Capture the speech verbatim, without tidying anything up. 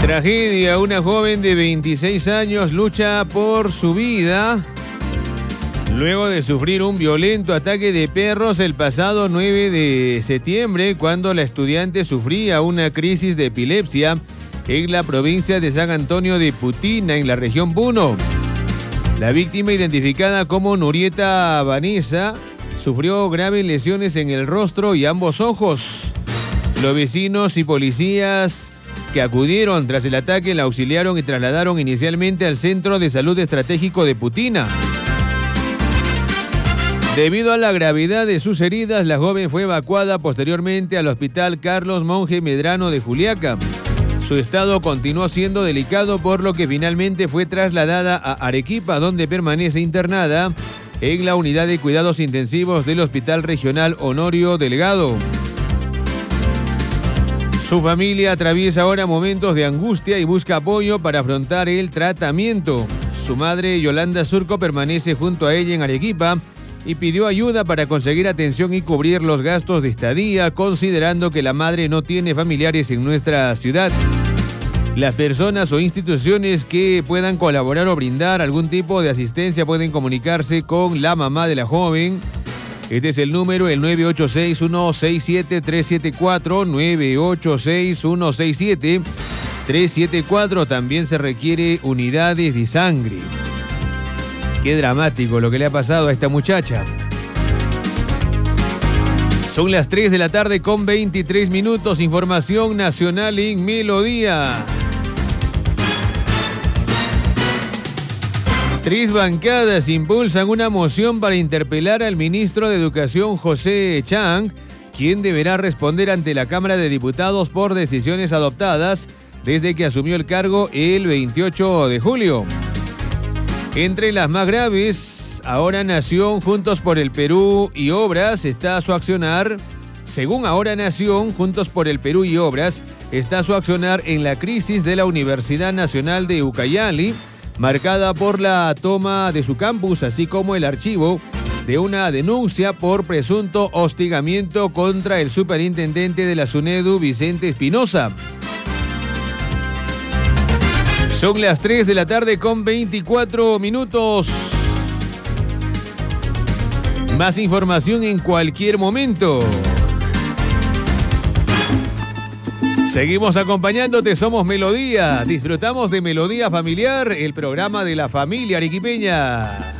Tragedia, una joven de veintiséis años lucha por su vida luego de sufrir un violento ataque de perros el pasado nueve de septiembre, cuando la estudiante sufría una crisis de epilepsia en la provincia de San Antonio de Putina, en la región Puno. La víctima, identificada como Nurieta Vanessa, sufrió graves lesiones en el rostro y ambos ojos. Los vecinos y policías que acudieron tras el ataque la auxiliaron y trasladaron inicialmente al Centro de Salud Estratégico de Putina. Debido a la gravedad de sus heridas, la joven fue evacuada posteriormente al Hospital Carlos Monge Medrano de Juliaca. Su estado continuó siendo delicado, por lo que finalmente fue trasladada a Arequipa, donde permanece internada en la unidad de cuidados intensivos del Hospital Regional Honorio Delgado. Su familia atraviesa ahora momentos de angustia y busca apoyo para afrontar el tratamiento. Su madre, Yolanda Surco, permanece junto a ella en Arequipa y pidió ayuda para conseguir atención y cubrir los gastos de estadía, considerando que la madre no tiene familiares en nuestra ciudad. Las personas o instituciones que puedan colaborar o brindar algún tipo de asistencia pueden comunicarse con la mamá de la joven. Este es el número, el nueve ocho seis, uno seis siete, tres siete cuatro, nueve ocho seis, uno seis siete, tres siete cuatro. También se requiere unidades de sangre. Qué dramático lo que le ha pasado a esta muchacha. Son las tres de la tarde con veintitrés minutos. Información nacional en Melodía. Tres bancadas impulsan una moción para interpelar al ministro de Educación, José Chang, quien deberá responder ante la Cámara de Diputados por decisiones adoptadas desde que asumió el cargo el veintiocho de julio. Entre las más graves, Ahora Nación, Juntos por el Perú y Obras está su accionar. Según Ahora Nación, Juntos por el Perú y Obras está su accionar en la crisis de la Universidad Nacional de Ucayali, marcada por la toma de su campus, así como el archivo de una denuncia por presunto hostigamiento contra el superintendente de la SUNEDU, Vicente Espinosa. Son las tres de la tarde con veinticuatro minutos. Más información en cualquier momento. Seguimos acompañándote, somos Melodía. Disfrutamos de Melodía Familiar, el programa de la familia arequipeña.